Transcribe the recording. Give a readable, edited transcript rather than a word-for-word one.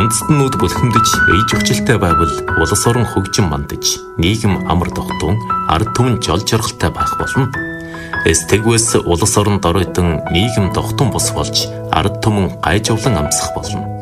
үндэстнүүд бүлхэмдэж ээж өгчлөлтэй байвал улс орон хөгжин мандаж, нийгэм амар тогтун, ард түмэн жол жаргалтай байх болно. Тэгвээс улс орон доройтон нийгэм тогтун бус болж, ард түмэн гайжовлон амсах болно.